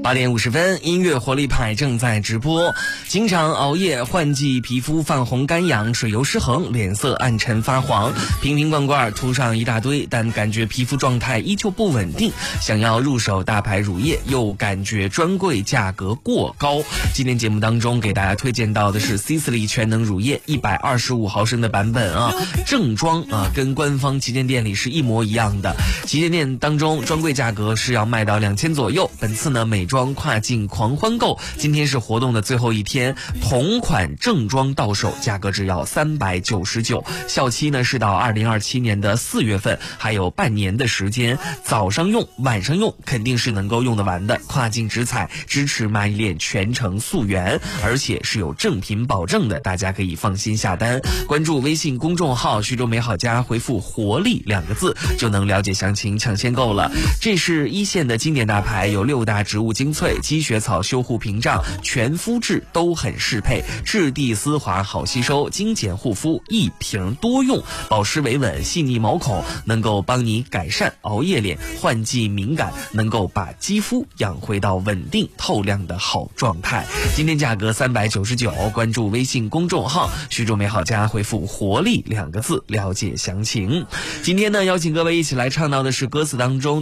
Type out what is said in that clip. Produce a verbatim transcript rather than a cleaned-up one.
八点五十分，音乐活力派正在直播。经常熬夜换季，皮肤泛红干痒，水油失衡，脸色暗沉发黄，瓶瓶罐罐涂上一大堆，但感觉皮肤状态依旧不稳定。想要入手大牌乳液，又感觉专柜价格过高。今天节目当中给大家推荐到的是 Sisley 全能乳液一百二十五毫升的版本啊，正装啊，跟官方旗舰店里是一模一样的。旗舰店当中专柜价格是要卖到两千左右，本次呢美妆跨境狂欢购，今天是活动的最后一天，同款正装到手，价格只要三百九十九，效期呢是到二零二七年的四月份，还有半年的时间，早上用晚上用肯定是能够用得完的。跨境直采，支持蚂蚁脸全程溯源，而且是有正品保证的，大家可以放心下单。关注微信公众号徐州美好家，回复活力两个字就能了解详情，抢先购了。这是一线的经典大牌，有六大植物精粹、积雪草修护屏障，全肤质都很适配，质地丝滑好吸收，精简护肤，一瓶多用，保湿维稳，细腻毛孔，能够帮你改善熬夜脸、换季敏感，能够把肌肤养回到稳定透亮的好状态。今天价格三百九十九，关注微信公众号徐州美好家，回复活力两个字了解详情。今天呢，邀请各位一起来唱到的是歌词当中